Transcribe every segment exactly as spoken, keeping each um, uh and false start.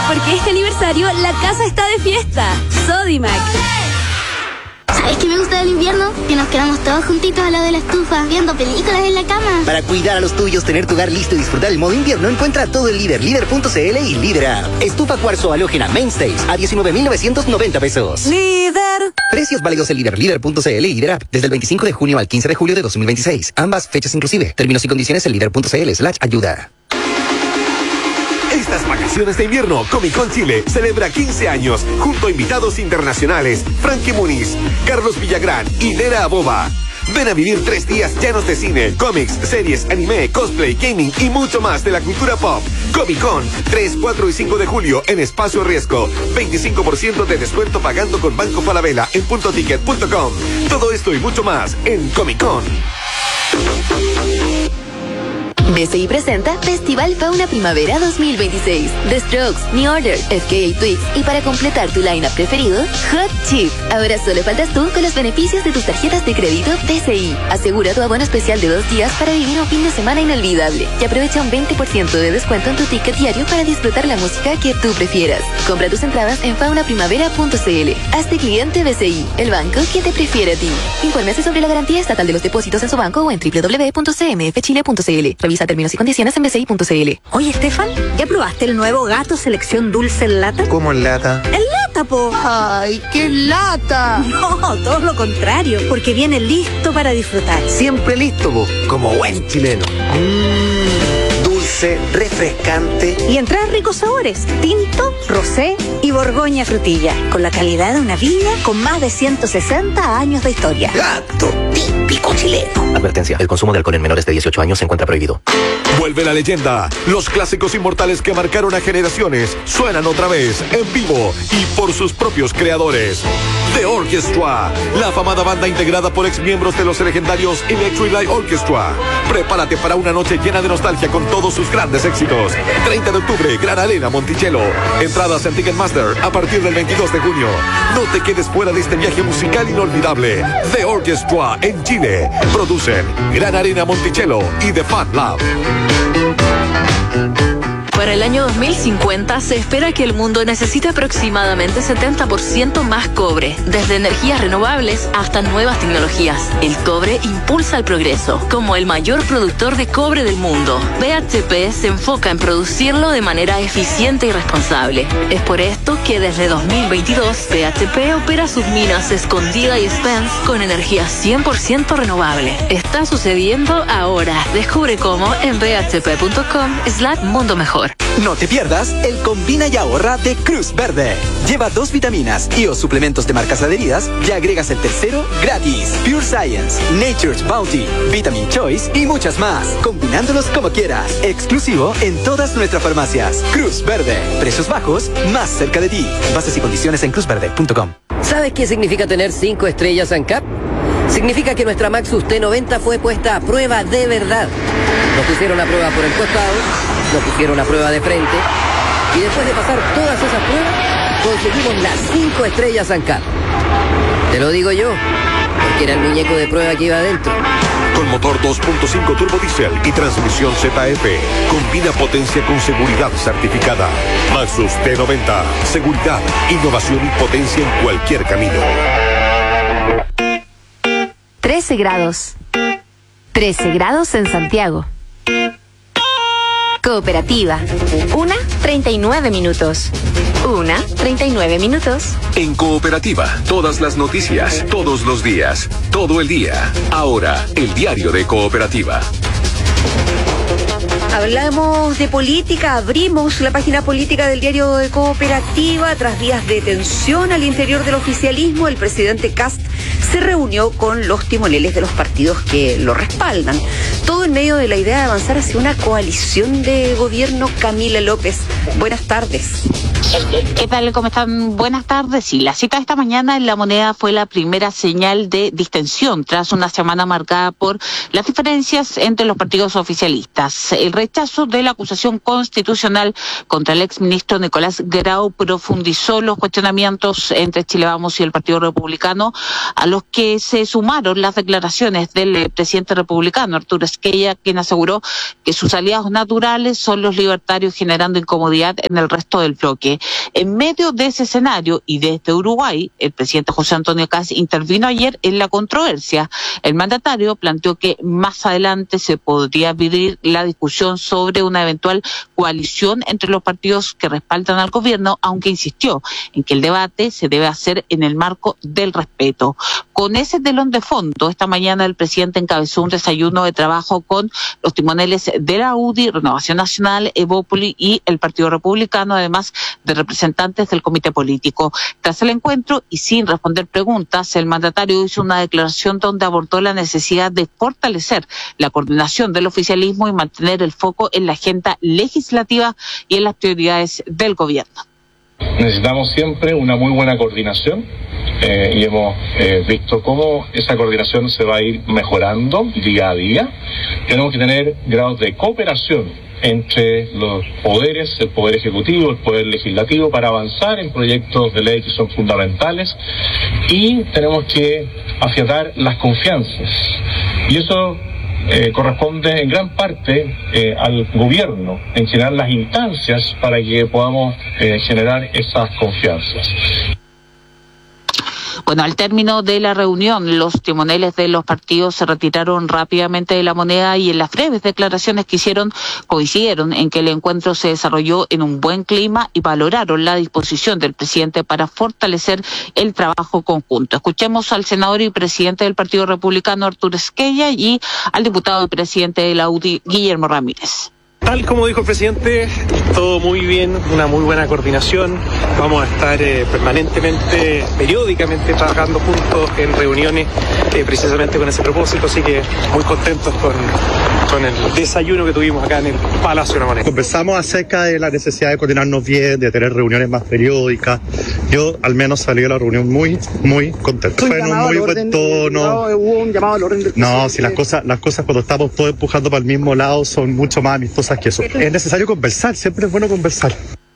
Porque este aniversario la casa está de fiesta. Sodimac. ¿Sabes qué me gusta del invierno? Que nos quedamos todos juntitos al lado de la estufa, viendo películas en la cama. Para cuidar a los tuyos, tener tu hogar listo y disfrutar el modo invierno, encuentra todo el Líder, líder punto c l y Líder App. Estufa cuarzo halógena Mainstays a diecinueve mil novecientos noventa pesos. Líder. Precios válidos en Líder, líder punto c l y Líder App desde el veinticinco de junio al quince de julio de dos mil veintiséis. Ambas fechas inclusive. Términos y condiciones en líder punto c l slash ayuda. Estas vacaciones de invierno, Comic Con Chile celebra quince años junto a invitados internacionales Frankie Muniz, Carlos Villagrán y Nera Aboba. Ven a vivir tres días llenos de cine, cómics, series, anime, cosplay, gaming y mucho más de la cultura pop. Comic Con, tres, cuatro y cinco de julio en Espacio Riesgo. veinticinco por ciento de descuento pagando con Banco Falabella en punto ticket punto com. Todo esto y mucho más en Comic Con. B C I presenta Festival Fauna Primavera dos mil veintiséis. The Strokes, New Order, F K A Twigs y para completar tu line-up preferido, Hot Chip. Ahora solo faltas tú con los beneficios de tus tarjetas de crédito B C I. Asegura tu abono especial de dos días para vivir un fin de semana inolvidable y aprovecha un veinte por ciento de descuento en tu ticket diario para disfrutar la música que tú prefieras. Compra tus entradas en fauna primavera punto c l. Hazte cliente B C I, el banco que te prefiere a ti. Infórmese sobre la garantía estatal de los depósitos en su banco o en doble u doble u doble u punto c m f chile punto c l. Revisa términos y condiciones en b c i punto c l. Oye, Estefan, ¿ya probaste el nuevo Gato Selección Dulce en lata? ¿Cómo en lata? ¡En lata, po! ¡Ay, qué lata! No, todo lo contrario, porque viene listo para disfrutar. Siempre listo, po, como buen chileno. Mmm, dulce, refrescante. Y en tres ricos sabores, tinto, rosé y borgoña frutilla, con la calidad de una viña con más de ciento sesenta años de historia. Gato, típico chileno. Advertencia, el consumo de alcohol en menores de dieciocho años se encuentra prohibido. Vuelve la leyenda. Los clásicos inmortales que marcaron a generaciones suenan otra vez, en vivo y por sus propios creadores. The Orchestra, la afamada banda integrada por ex miembros de los legendarios Electric Light Orchestra. Prepárate para una noche llena de nostalgia con todos sus grandes éxitos. treinta de octubre, Gran Arena Monticello. Entradas en Ticketmaster a partir del veintidós de junio. No te quedes fuera de este viaje musical inolvidable. The Orchestra en Chile. Producen Gran Arena Monticello y The Fan Lab. Para el año dos mil cincuenta se espera que el mundo necesite aproximadamente setenta por ciento más cobre, desde energías renovables hasta nuevas tecnologías. El cobre impulsa el progreso. Como el mayor productor de cobre del mundo, B H P se enfoca en producirlo de manera eficiente y responsable. Es por esto que desde dos mil veintidós B H P opera sus minas Escondida y Spence con energía cien por ciento renovable. Está sucediendo ahora. Descubre cómo en b h p punto com slash mundo mejor. No te pierdas el Combina y Ahorra de Cruz Verde. Lleva dos vitaminas y o suplementos de marcas adheridas y agregas el tercero gratis. Pure Science, Nature's Bounty, Vitamin Choice y muchas más. Combinándolos como quieras. Exclusivo en todas nuestras farmacias. Cruz Verde. Precios bajos, más cerca de ti. Bases y condiciones en cruz verde punto com. ¿Sabes qué significa tener cinco estrellas ANCAP? Significa que nuestra Maxus T noventa fue puesta a prueba de verdad. Nos pusieron a prueba por el costado, nos pusieron a prueba de frente, y después de pasar todas esas pruebas, conseguimos las cinco estrellas ANCAP. Te lo digo yo, porque era el muñeco de prueba que iba adentro. Con motor dos punto cinco turbo diésel y transmisión Z F. Combina potencia con seguridad certificada. Maxus T noventa. Seguridad, innovación y potencia en cualquier camino. trece grados. trece grados en Santiago. Cooperativa. Una, treinta y nueve minutos. Una, treinta y nueve minutos. En Cooperativa, todas las noticias, todos los días, todo el día. Ahora, el diario de Cooperativa. Hablamos de política, abrimos la página política del diario de Cooperativa. Tras días de tensión al interior del oficialismo, el presidente Kast se reunió con los timoneles de los partidos que lo respaldan. Todo en medio de la idea de avanzar hacia una coalición de gobierno. Camila López, buenas tardes. ¿Qué tal? ¿Cómo están? Buenas tardes. Sí, la cita de esta mañana en La Moneda fue la primera señal de distensión tras una semana marcada por las diferencias entre los partidos oficialistas. El rechazo de la acusación constitucional contra el exministro Nicolás Grau profundizó los cuestionamientos entre Chile Vamos y el Partido Republicano, a los que se sumaron las declaraciones del presidente republicano, Arturo Esquella, quien aseguró que sus aliados naturales son los libertarios, generando incomodidad en el resto del bloque. que en medio de ese escenario y desde Uruguay, el presidente José Antonio Kast intervino ayer en la controversia. El mandatario planteó que más adelante se podría abrir la discusión sobre una eventual coalición entre los partidos que respaldan al gobierno, aunque insistió en que el debate se debe hacer en el marco del respeto. Con ese telón de fondo, esta mañana el presidente encabezó un desayuno de trabajo con los timoneles de la U D I, Renovación Nacional, Evópoli y el Partido Republicano, además de representantes del comité político. Tras el encuentro y sin responder preguntas, el mandatario hizo una declaración donde abordó la necesidad de fortalecer la coordinación del oficialismo y mantener el foco en la agenda legislativa y en las prioridades del gobierno. Necesitamos siempre una muy buena coordinación eh, y hemos eh, visto cómo esa coordinación se va a ir mejorando día a día. Tenemos que tener grados de cooperación entre los poderes, el poder ejecutivo, el poder legislativo, para avanzar en proyectos de ley que son fundamentales, y tenemos que afiatar las confianzas. Y eso Eh, corresponde en gran parte eh, al gobierno, en generar las instancias para que podamos eh, generar esas confianzas. Bueno, al término de la reunión, los timoneles de los partidos se retiraron rápidamente de la moneda y en las breves declaraciones que hicieron coincidieron en que el encuentro se desarrolló en un buen clima y valoraron la disposición del presidente para fortalecer el trabajo conjunto. Escuchemos al senador y presidente del Partido Republicano, Arturo Esquella, y al diputado y presidente de la U D I, Guillermo Ramírez. Tal como dijo el presidente, todo muy bien, una muy buena coordinación. Vamos a estar eh, permanentemente, periódicamente trabajando juntos en reuniones eh, precisamente con ese propósito, así que muy contentos con, con el desayuno que tuvimos acá en el Palacio de la Moneda. Conversamos acerca de la necesidad de coordinarnos bien, de tener reuniones más periódicas. Yo al menos salí de la reunión muy, muy contento. Fue en un muy buen tono. Hubo un llamado al orden del presidente. No, si las cosas, las cosas cuando estamos todos empujando para el mismo lado son mucho más amistosas que eso. Es necesario conversar, siempre es bueno conversar.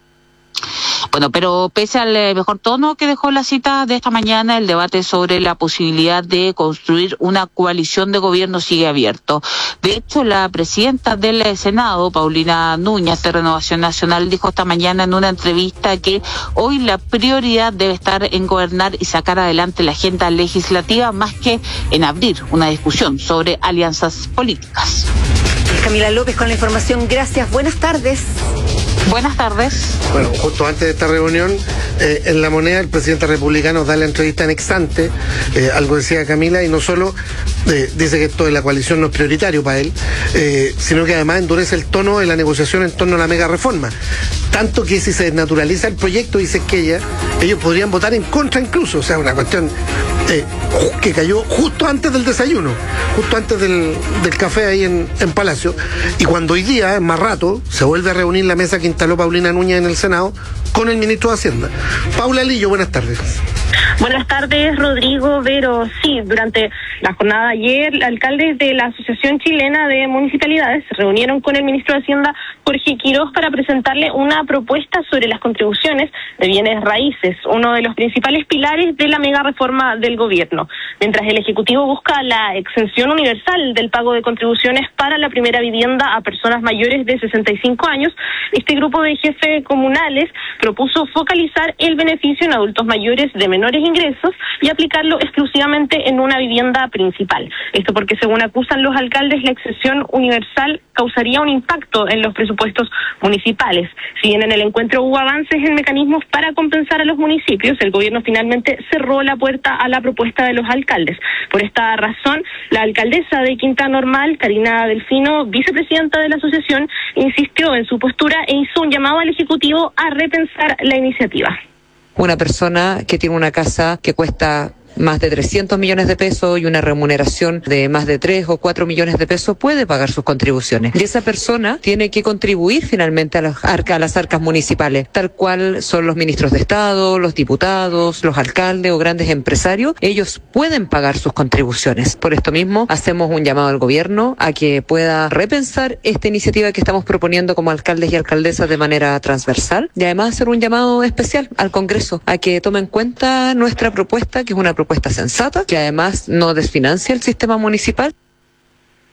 Bueno, pero pese al eh, mejor tono que dejó la cita de esta mañana, el debate sobre la posibilidad de construir una coalición de gobierno sigue abierto. De hecho, la presidenta del Senado, Paulina Núñez, de Renovación Nacional, dijo esta mañana en una entrevista que hoy la prioridad debe estar en gobernar y sacar adelante la agenda legislativa más que en abrir una discusión sobre alianzas políticas. Camila López con la información. Gracias. Buenas tardes. Buenas tardes. Bueno, justo antes de esta reunión, eh, en La Moneda, el presidente republicano da la entrevista en ex ante, eh, algo decía Camila, y no solo eh, dice que esto de la coalición no es prioritario para él, eh, sino que además endurece el tono de la negociación en torno a la mega reforma. Tanto que si se desnaturaliza el proyecto, dice que ella, ellos podrían votar en contra incluso, o sea, una cuestión eh, que cayó justo antes del desayuno, justo antes del, del café ahí en, en Palacio, y cuando hoy día, en más rato, se vuelve a reunir la mesa que instaló Paulina Núñez en el Senado con el ministro de Hacienda. Paula Lillo, buenas tardes. Buenas tardes, Rodrigo Vero. Sí, durante la jornada de ayer, alcaldes de la Asociación Chilena de Municipalidades se reunieron con el ministro de Hacienda, Jorge Quiroz, para presentarle una propuesta sobre las contribuciones de bienes raíces, uno de los principales pilares de la mega reforma del gobierno. Mientras el Ejecutivo busca la exención universal del pago de contribuciones para la primera vivienda a personas mayores de sesenta y cinco años, este grupo de jefes comunales propuso focalizar el beneficio en adultos mayores de menores ingresos y aplicarlo exclusivamente en una vivienda principal. Esto porque, según acusan los alcaldes, la exención universal causaría un impacto en los presupuestos municipales. Si bien en el encuentro hubo avances en mecanismos para compensar a los municipios, el gobierno finalmente cerró la puerta a la propuesta de los alcaldes. Por esta razón, la alcaldesa de Quinta Normal, Karina Delfino, vicepresidenta de la asociación, insistió en su postura e hizo un llamado al Ejecutivo a repensar la iniciativa. Una persona que tiene una casa que cuesta más de trescientos millones de pesos y una remuneración de más de tres o cuatro millones de pesos puede pagar sus contribuciones. Y esa persona tiene que contribuir finalmente a las arcas, a las arcas municipales, tal cual son los ministros de Estado, los diputados, los alcaldes o grandes empresarios. Ellos pueden pagar sus contribuciones. Por esto mismo, hacemos un llamado al gobierno a que pueda repensar esta iniciativa que estamos proponiendo como alcaldes y alcaldesas de manera transversal, y además hacer un llamado especial al Congreso a que tome en cuenta nuestra propuesta, que es una propuesta sensata, que además no desfinancia el sistema municipal.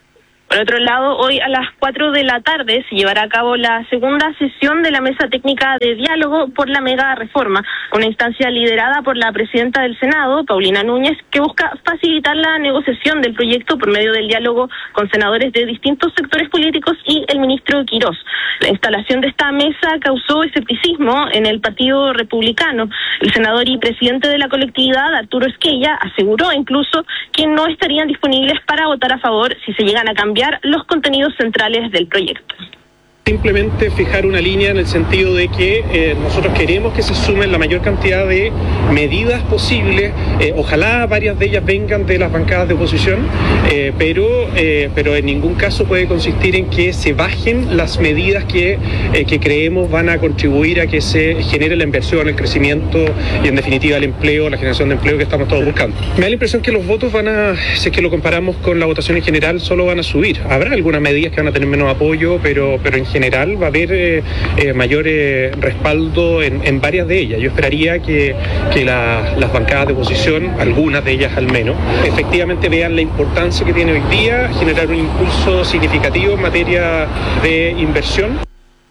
Por otro lado, hoy a las cuatro de la tarde se llevará a cabo la segunda sesión de la Mesa Técnica de Diálogo por la Mega Reforma, una instancia liderada por la presidenta del Senado, Paulina Núñez, que busca facilitar la negociación del proyecto por medio del diálogo con senadores de distintos sectores políticos y el ministro Quirós. La instalación de esta mesa causó escepticismo en el Partido Republicano. El senador y presidente de la colectividad, Arturo Esquella, aseguró incluso que no estarían disponibles para votar a favor si se llegan a cambiar los contenidos centrales del proyecto. Simplemente fijar una línea en el sentido de que eh, nosotros queremos que se sumen la mayor cantidad de medidas posibles, eh, ojalá varias de ellas vengan de las bancadas de oposición, eh, pero, eh, pero en ningún caso puede consistir en que se bajen las medidas que, eh, que creemos van a contribuir a que se genere la inversión, el crecimiento y en definitiva el empleo, la generación de empleo que estamos todos buscando. Me da la impresión que los votos van a, si es que lo comparamos con la votación en general, solo van a subir. Habrá algunas medidas que van a tener menos apoyo, pero, pero en general va a haber eh, eh, mayor eh, respaldo en, en varias de ellas. Yo esperaría que, que la, las bancadas de oposición, algunas de ellas al menos, efectivamente vean la importancia que tiene hoy día generar un impulso significativo en materia de inversión.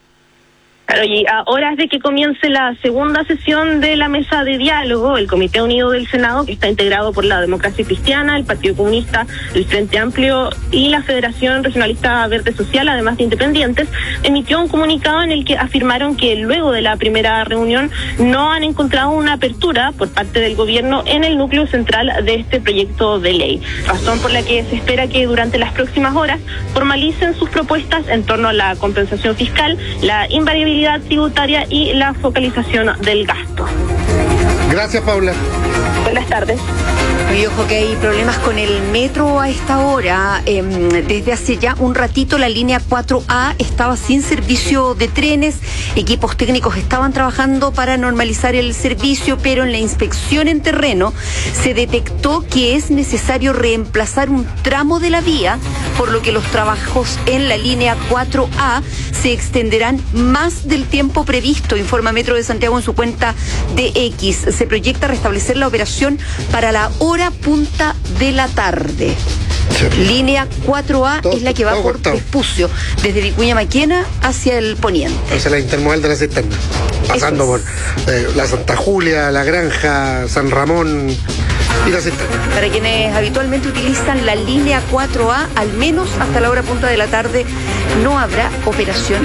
Claro, y a horas de que comience la segunda sesión de la mesa de diálogo, el Comité Unido del Senado, que está integrado por la Democracia Cristiana, el Partido Comunista, el Frente Amplio y la Federación Regionalista Verde Social, además de independientes, emitió un comunicado en el que afirmaron que luego de la primera reunión no han encontrado una apertura por parte del gobierno en el núcleo central de este proyecto de ley, razón por la que se espera que durante las próximas horas formalicen sus propuestas en torno a la compensación fiscal, la invariabilidad tributaria y la focalización del gasto. Gracias, Paula. Buenas tardes. Y ojo que hay problemas con el metro a esta hora. Eh, desde hace ya un ratito la línea cuatro A estaba sin servicio de trenes. Equipos técnicos estaban trabajando para normalizar el servicio, pero en la inspección en terreno se detectó que es necesario reemplazar un tramo de la vía, por lo que los trabajos en la línea cuatro A se extenderán más del tiempo previsto, informa Metro de Santiago en su cuenta de X. Se proyecta restablecer la operación para la hora punta de la tarde. Sí. Línea cuatro A todo, es la que va por Vespucio, desde Vicuña Maquena hacia el poniente. Hacia la intermodal de la cisterna, pasando por eh, la Santa Julia, la Granja, San Ramón y la cisterna. Para quienes habitualmente utilizan la línea cuatro A, al menos hasta la hora punta de la tarde, no habrá operación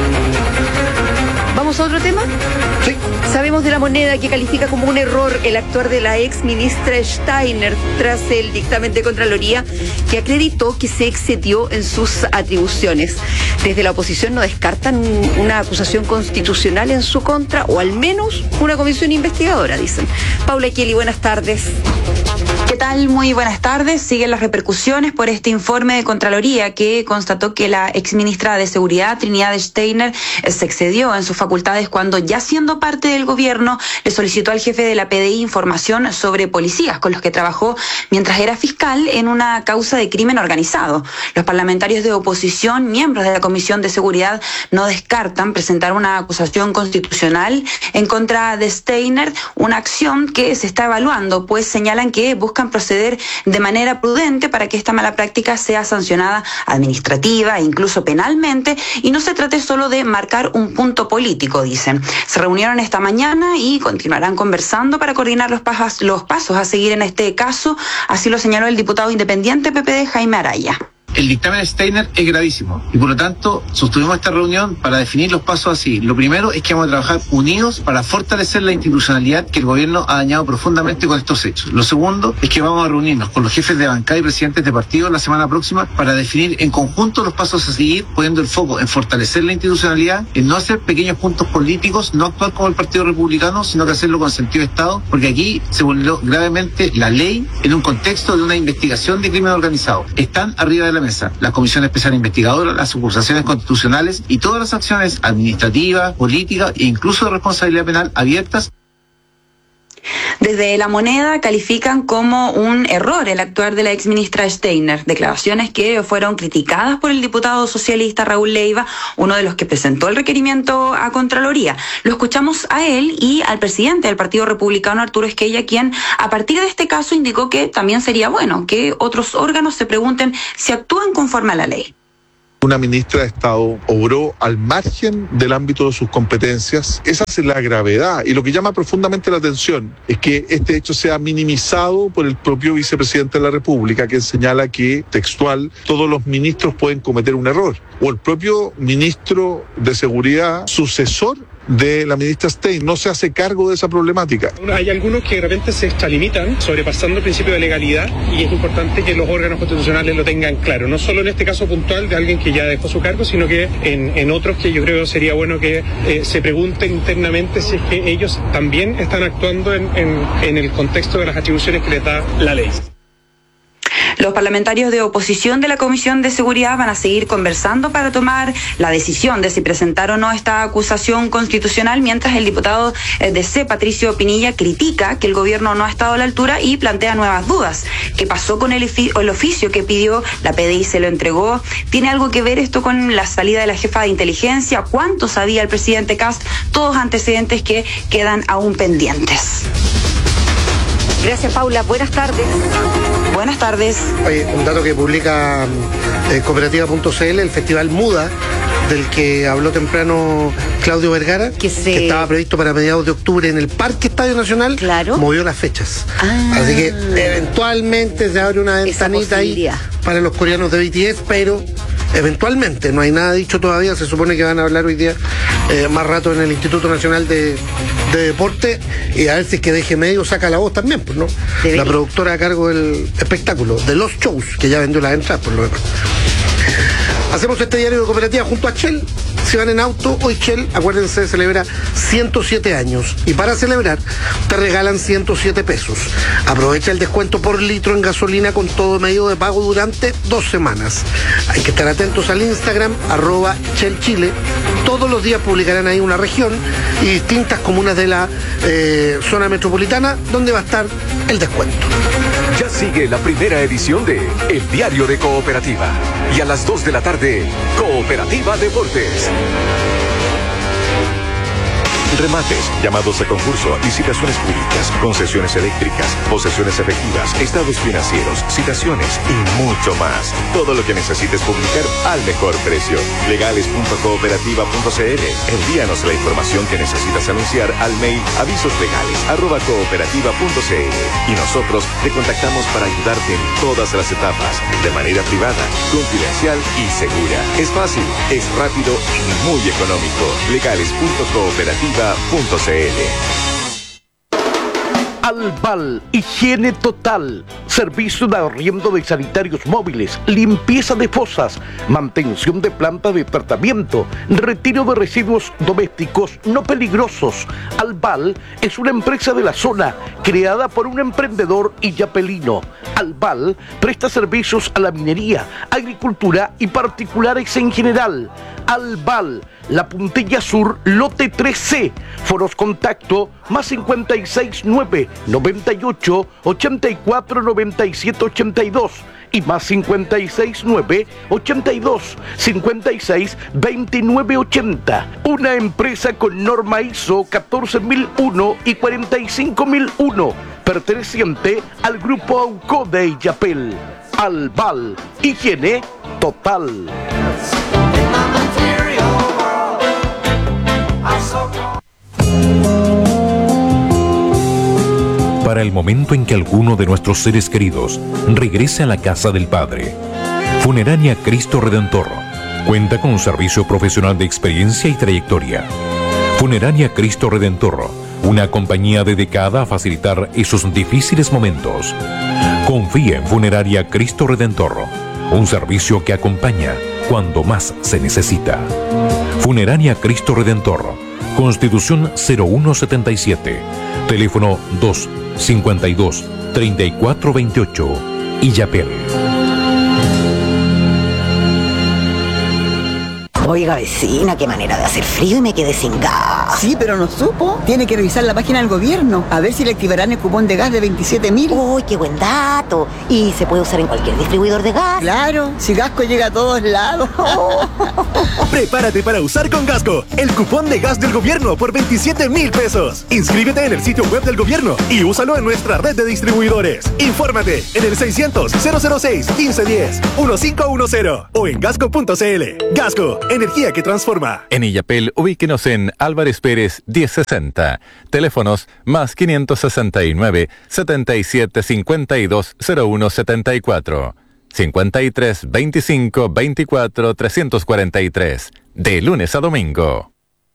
allí. ¿Vamos a otro tema? Sí. Sabemos de la moneda que califica como un error el actuar de la ex ministra Steiner tras el dictamen de Contraloría que acreditó que se excedió en sus atribuciones. Desde la oposición no descartan una acusación constitucional en su contra, o al menos una comisión investigadora, dicen. Paula Kelly, buenas tardes. ¿Qué tal? Muy buenas tardes. Siguen las repercusiones por este informe de Contraloría que constató que la exministra de Seguridad, Trinidad Steiner, se excedió en sus facultades cuando, ya siendo parte del gobierno, le solicitó al jefe de la P D I información sobre policías con los que trabajó mientras era fiscal en una causa de crimen organizado. Los parlamentarios de oposición, miembros de la Comisión de Seguridad, no descartan presentar una acusación constitucional en contra de Steiner, una acción que se está evaluando, pues señalan que buscan proceder de manera prudente para que esta mala práctica sea sancionada administrativa e incluso penalmente y no se trate solo de marcar un punto político, dicen. Se reunieron esta mañana y continuarán conversando para coordinar los pasos, los pasos a seguir en este caso, así lo señaló el diputado independiente P P D Jaime Araya. El dictamen de Steiner es gravísimo y por lo tanto sostuvimos esta reunión para definir los pasos así. Lo primero es que vamos a trabajar unidos para fortalecer la institucionalidad que el gobierno ha dañado profundamente con estos hechos. Lo segundo es que vamos a reunirnos con los jefes de bancada y presidentes de partidos la semana próxima para definir en conjunto los pasos a seguir, poniendo el foco en fortalecer la institucionalidad, en no hacer pequeños puntos políticos, no actuar como el Partido Republicano, sino que hacerlo con sentido de Estado, porque aquí se vulneró gravemente la ley en un contexto de una investigación de crimen organizado. Están arriba de la mesa la Comisión Especial Investigadora, las acusaciones constitucionales y todas las acciones administrativas, políticas e incluso de responsabilidad penal abiertas. Desde La Moneda califican como un error el actuar de la exministra Steiner, declaraciones que fueron criticadas por el diputado socialista Raúl Leiva, uno de los que presentó el requerimiento a Contraloría. Lo escuchamos a él y al presidente del Partido Republicano, Arturo Esquella, quien a partir de este caso indicó que también sería bueno que otros órganos se pregunten si actúan conforme a la ley. Una ministra de Estado obró al margen del ámbito de sus competencias. Esa es la gravedad, y lo que llama profundamente la atención es que este hecho sea minimizado por el propio vicepresidente de la República, que señala que, textual, todos los ministros pueden cometer un error, o el propio ministro de Seguridad, sucesor de la ministra Stein, no se hace cargo de esa problemática. Hay algunos que de repente se extralimitan, sobrepasando el principio de legalidad, y es importante que los órganos constitucionales lo tengan claro, no solo en este caso puntual de alguien que ya dejó su cargo, sino que en, en otros que yo creo sería bueno que eh, se pregunten internamente si es que ellos también están actuando en, en, en el contexto de las atribuciones que les da la ley. Los parlamentarios de oposición de la Comisión de Seguridad van a seguir conversando para tomar la decisión de si presentar o no esta acusación constitucional, mientras el diputado de C, Patricio Pinilla, critica que el gobierno no ha estado a la altura y plantea nuevas dudas. ¿Qué pasó con el, el oficio que pidió? La P D I se lo entregó. ¿Tiene algo que ver esto con la salida de la jefa de inteligencia? ¿Cuánto sabía el presidente Kast? Todos antecedentes que quedan aún pendientes. Gracias, Paula. Buenas tardes. Buenas tardes. Oye, un dato que publica eh, cooperativa punto c l, el festival Muda, del que habló temprano Claudio Vergara, que, se... que estaba previsto para mediados de octubre en el Parque Estadio Nacional, claro, movió las fechas. Ah. Así que eventualmente se abre una ventanita ahí para los coreanos de B T S, pero eventualmente, no hay nada dicho todavía. Se supone que van a hablar hoy día eh, más rato en el Instituto Nacional de, de Deporte, y a ver si es que Deje Medio saca la voz también, pues, ¿no? Debería. La productora a cargo del espectáculo, de los shows, que ya vendió las entradas, por lo demás. Hacemos este diario de cooperativa junto a Shell. Si van en auto, hoy Shell, acuérdense, celebra ciento siete años. Y para celebrar, te regalan ciento siete pesos. Aprovecha el descuento por litro en gasolina con todo medio de pago durante dos semanas. Hay que estar atentos al Instagram, arroba Shell Chile. Todos los días publicarán ahí una región y distintas comunas de la eh, zona metropolitana donde va a estar el descuento. Ya sigue la primera edición de El Diario de Cooperativa. Y a las dos de la tarde, Cooperativa Deportes. Remates, llamados a concurso, licitaciones públicas, concesiones eléctricas, posesiones efectivas, estados financieros, citaciones y mucho más. Todo lo que necesites publicar al mejor precio. legales punto cooperativa punto c l. Envíanos la información que necesitas anunciar al mail avisoslegales arroba cooperativa punto c l y nosotros te contactamos para ayudarte en todas las etapas, de manera privada, confidencial y segura. Es fácil, es rápido y muy económico. legales punto cooperativa punto c l. Albal, higiene total, servicio de arriendo de sanitarios móviles, limpieza de fosas, mantención de plantas de tratamiento, retiro de residuos domésticos no peligrosos. Albal es una empresa de la zona creada por un emprendedor illapelino. Albal presta servicios a la minería, agricultura y particulares en general. Albal, La Puntilla Sur, lote tres C. Foros contacto más cincuenta y seis nueve noventa y ocho ochenta y cuatro noventa y siete ochenta y dos y más cincuenta y seis nueve ochenta y dos cincuenta y seis veintinueve ochenta. Una empresa con norma I S O catorce mil uno y cuarenta y cinco mil uno, perteneciente al grupo Auco de Illapel. Albal, higiene total. Para el momento en que alguno de nuestros seres queridos regrese a la casa del Padre, Funeraria Cristo Redentor cuenta con un servicio profesional de experiencia y trayectoria. Funeraria Cristo Redentor, una compañía dedicada a facilitar esos difíciles momentos. Confía en Funeraria Cristo Redentor, un servicio que acompaña cuando más se necesita. Funeraria Cristo Redentor, Constitución cero uno setenta y siete, teléfono dos cincuenta y dos treinta y cuatro veintiocho, Illapel. Oiga, vecina, qué manera de hacer frío y me quedé sin gas. Sí, pero no supo. Tiene que revisar la página del gobierno, a ver si le activarán el cupón de gas de veintisiete mil. Uy, qué buen dato. ¿Y se puede usar en cualquier distribuidor de gas? Claro, si Gasco llega a todos lados. Prepárate para usar con Gasco el cupón de gas del gobierno por veintisiete mil pesos. Inscríbete en el sitio web del gobierno y úsalo en nuestra red de distribuidores. Infórmate en el seiscientos, cero cero seis, quince diez, quince diez o en gasco punto c l. Gasco, energía que transforma. En Illapel, ubíquenos en Álvarez Pérez diez sesenta. Teléfonos más quinientos sesenta y nueve, setenta y siete, cincuenta y dos, cero uno setenta y cuatro. cincuenta y tres, veinticinco, veinticuatro, trescientos cuarenta y tres. De lunes a domingo.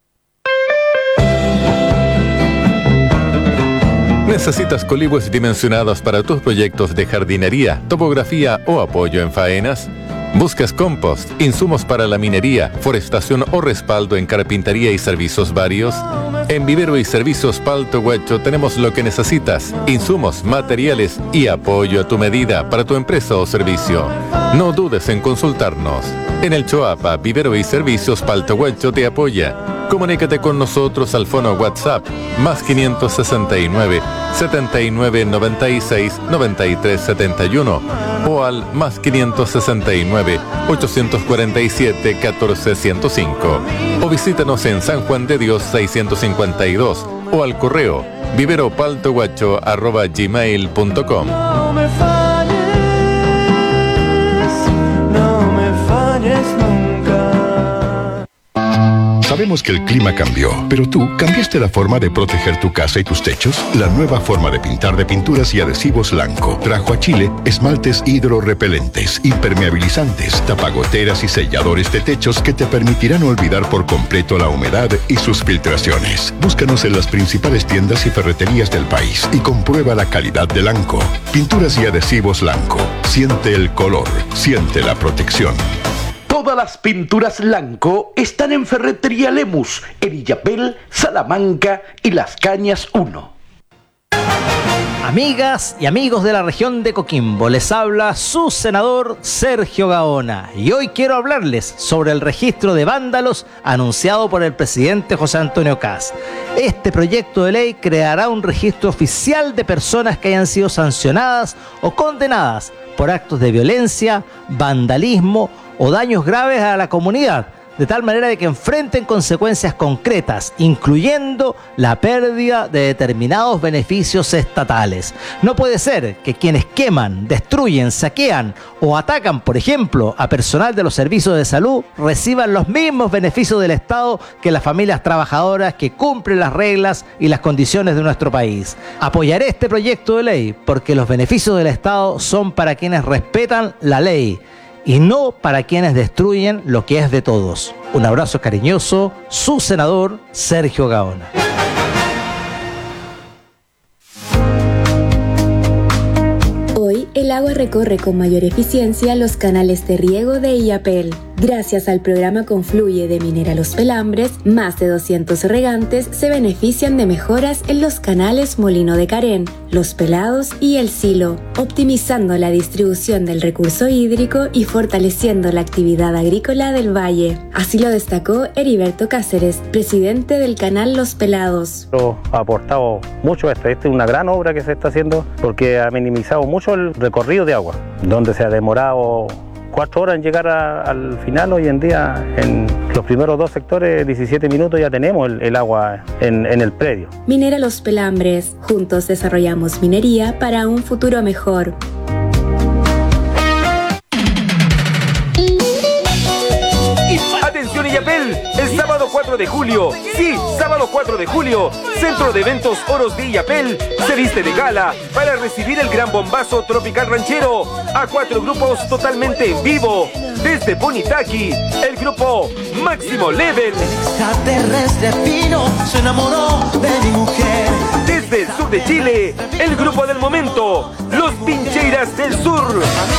¿Necesitas colibos dimensionados para tus proyectos de jardinería, topografía o apoyo en faenas? ¿Buscas compost, insumos para la minería, forestación o respaldo en carpintería y servicios varios? En Vivero y Servicios Palto Huacho tenemos lo que necesitas: insumos, materiales y apoyo a tu medida para tu empresa o servicio. No dudes en consultarnos. En el Choapa, Vivero y Servicios Palto Huacho te apoya. Comunícate con nosotros al fono WhatsApp más quinientos sesenta y nueve, setenta y nueve, noventa y seis, noventa y tres setenta y uno o al más quinientos sesenta y nueve, ochocientos cuarenta y siete, catorce ciento cinco o visítanos en San Juan de Dios seiscientos cincuenta y dos o al correo viveropaltohuacho arroba gmail punto com. No me falles, no me falles nunca. Sabemos que el clima cambió, pero tú cambiaste la forma de proteger tu casa y tus techos. La nueva forma de pintar de Pinturas y Adhesivos Lanco trajo a Chile esmaltes hidrorrepelentes, impermeabilizantes, tapagoteras y selladores de techos que te permitirán olvidar por completo la humedad y sus filtraciones. Búscanos en las principales tiendas y ferreterías del país y comprueba la calidad de Lanco. Pinturas y Adhesivos Lanco. Siente el color, siente la protección. Todas las pinturas Lanco están en Ferretería Lemus, en Illapel, Salamanca y Las Cañas uno. Amigas y amigos de la región de Coquimbo, les habla su senador Sergio Gaona y hoy quiero hablarles sobre el registro de vándalos anunciado por el presidente José Antonio Kast. Este proyecto de ley creará un registro oficial de personas que hayan sido sancionadas o condenadas por actos de violencia, vandalismo o daños graves a la comunidad, de tal manera de que enfrenten consecuencias concretas, incluyendo la pérdida de determinados beneficios estatales. No puede ser que quienes queman, destruyen, saquean o atacan, por ejemplo, a personal de los servicios de salud, reciban los mismos beneficios del Estado que las familias trabajadoras que cumplen las reglas y las condiciones de nuestro país. Apoyaré este proyecto de ley porque los beneficios del Estado son para quienes respetan la ley y no para quienes destruyen lo que es de todos. Un abrazo cariñoso, su senador Sergio Gaona. Hoy el agua recorre con mayor eficiencia los canales de riego de Illapel. Gracias al programa Confluye de Minera Los Pelambres, más de doscientos regantes se benefician de mejoras en los canales Molino de Carén, Los Pelados y El Silo, optimizando la distribución del recurso hídrico y fortaleciendo la actividad agrícola del valle. Así lo destacó Heriberto Cáceres, presidente del canal Los Pelados. Ha aportado mucho a esto. Esta es una gran obra que se está haciendo porque ha minimizado mucho el recorrido de agua, donde se ha demorado cuatro horas en llegar a, al final. Hoy en día en los primeros dos sectores, diecisiete minutos, ya tenemos el, el agua en, en el predio. Minera Los Pelambres, juntos desarrollamos minería para un futuro mejor. Atención Illapel, el sábado cuatro de julio, sí, sábado cuatro de julio, Centro de Eventos Oros de Illapel se viste de gala para recibir el gran bombazo tropical ranchero a cuatro grupos totalmente en vivo. Desde Bonitaki, el grupo Máximo Level. Extraterrestre fino se enamoró de mi mujer. Desde el sur de Chile, el grupo del momento, Los Pincheiras del Sur.